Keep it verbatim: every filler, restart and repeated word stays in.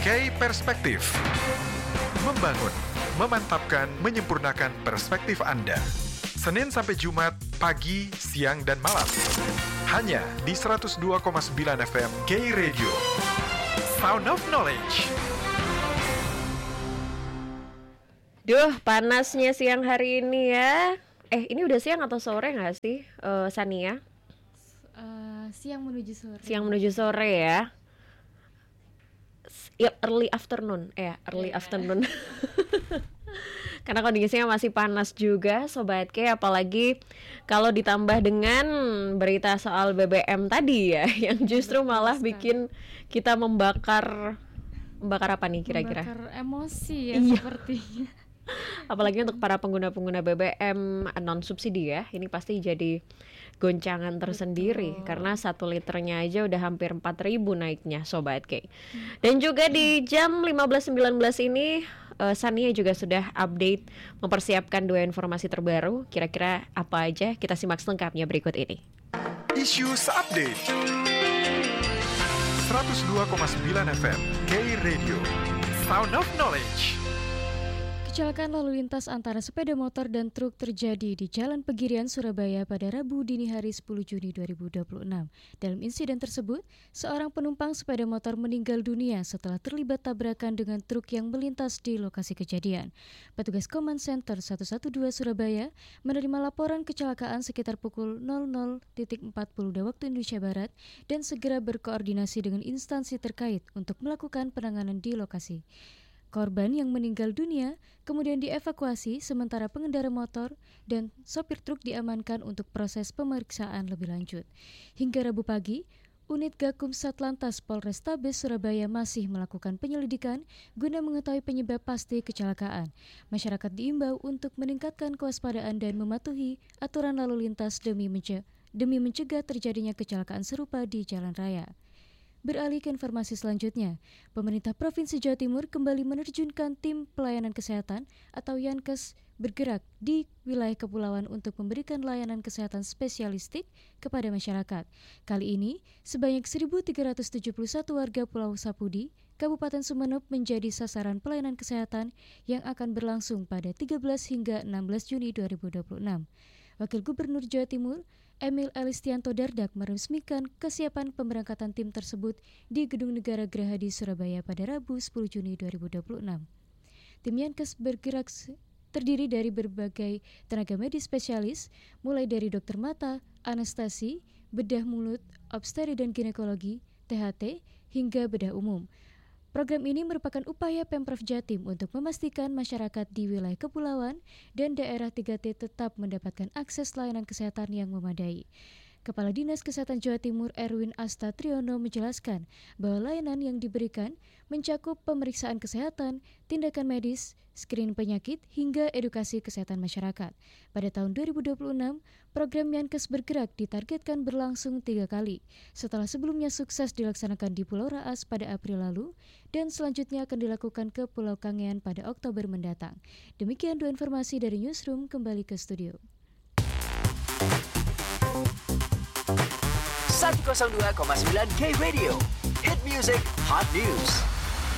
K Perspektif. Membangun, memantapkan, menyempurnakan perspektif Anda. Senin sampai Jumat, pagi, siang, dan malam. Hanya di seratus dua koma sembilan F M K Radio. Sound of Knowledge. Duh, panasnya siang hari ini ya. Eh, ini udah siang atau sore nggak sih, uh, Sania? Uh, siang menuju sore. Siang menuju sore ya. Ya, early afternoon, ya, early yeah. afternoon. Karena kondisinya masih panas juga, Sobat K, apalagi kalau ditambah dengan berita soal B B M tadi ya, yang justru malah bikin kita membakar, membakar apa nih kira-kira? Membakar emosi ya iya. sepertinya. Apalagi untuk para pengguna-pengguna B B M non subsidi ya, ini pasti jadi goncangan tersendiri. Betul. Karena satu liternya aja udah hampir empat ribu naiknya, Sobat K. Dan juga di jam lima belas sembilan belas ini uh, Sania juga sudah update mempersiapkan dua informasi terbaru. Kira-kira apa aja? Kita simak selengkapnya berikut ini. Issues Update seratus dua koma sembilan F M K Radio. Sound of Knowledge. Kecelakaan lalu lintas antara sepeda motor dan truk terjadi di Jalan Pegirian, Surabaya pada Rabu dini hari sepuluh Juni dua ribu dua puluh enam. Dalam insiden tersebut, seorang penumpang sepeda motor meninggal dunia setelah terlibat tabrakan dengan truk yang melintas di lokasi kejadian. Petugas Command Center seratus dua belas Surabaya menerima laporan kecelakaan sekitar pukul nol nol empat puluh waktu Indonesia Barat dan segera berkoordinasi dengan instansi terkait untuk melakukan penanganan di lokasi. Korban yang meninggal dunia kemudian dievakuasi, sementara pengendara motor dan sopir truk diamankan untuk proses pemeriksaan lebih lanjut. Hingga Rabu pagi, unit Gakum Satlantas Polrestabes Surabaya masih melakukan penyelidikan guna mengetahui penyebab pasti kecelakaan. Masyarakat diimbau untuk meningkatkan kewaspadaan dan mematuhi aturan lalu lintas demi mence- demi mencegah terjadinya kecelakaan serupa di jalan raya. Beralih ke informasi selanjutnya, pemerintah Provinsi Jawa Timur kembali menerjunkan tim pelayanan kesehatan atau Yankes bergerak di wilayah kepulauan untuk memberikan layanan kesehatan spesialistik kepada masyarakat. Kali ini, sebanyak seribu tiga ratus tujuh puluh satu warga Pulau Sapudi, Kabupaten Sumeneb menjadi sasaran pelayanan kesehatan yang akan berlangsung pada tiga belas hingga enam belas Juni dua ribu dua puluh enam. Wakil Gubernur Jawa Timur, Emil Elistianto Dardak meresmikan kesiapan pemberangkatan tim tersebut di Gedung Negara Gerahadi Surabaya pada Rabu sepuluh Juni dua ribu dua puluh enam. Tim Yankes bergerak terdiri dari berbagai tenaga medis spesialis, mulai dari dokter mata, anestesi, bedah mulut, obstetri dan ginekologi, T H T, hingga bedah umum. Program ini merupakan upaya Pemprov Jatim untuk memastikan masyarakat di wilayah kepulauan dan daerah tiga T tetap mendapatkan akses layanan kesehatan yang memadai. Kepala Dinas Kesehatan Jawa Timur Erwin Asta Triyono menjelaskan bahwa layanan yang diberikan mencakup pemeriksaan kesehatan, tindakan medis, screening penyakit, hingga edukasi kesehatan masyarakat. Pada tahun dua ribu dua puluh enam, program Yankes bergerak ditargetkan berlangsung tiga kali, setelah sebelumnya sukses dilaksanakan di Pulau Raas pada April lalu, dan selanjutnya akan dilakukan ke Pulau Kangean pada Oktober mendatang. Demikian dua informasi dari Newsroom, kembali ke studio. seratus dua koma sembilan K Radio, Hit Music, Hot News.